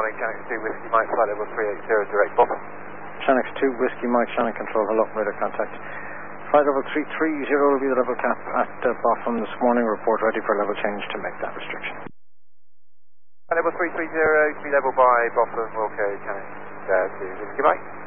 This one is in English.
morning, Channel 2 Whiskey Mike, flight level 380, direct bottom. Channel 2 Whiskey Mike, channel control, hello, radar contact. Flight level 330 will be the level cap at Botham this morning. Report ready for level change to make that restriction. Flight level 330, speed level by Botham, okay, Channel 2 Whiskey Mike.